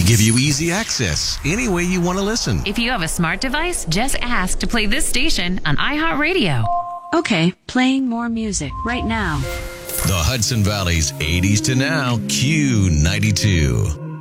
We give you easy access any way you want to listen. If you have a smart device, just ask to play this station on iHeartRadio. Okay, playing more music right now. The Hudson Valley's 80s to now Q92.